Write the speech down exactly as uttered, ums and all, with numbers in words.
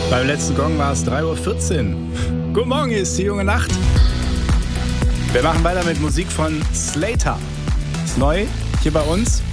Beim letzten Gong war es drei Uhr vierzehn. Guten Morgen, hier ist die junge Nacht. Wir machen weiter mit Musik von Slater. Ist neu hier bei uns.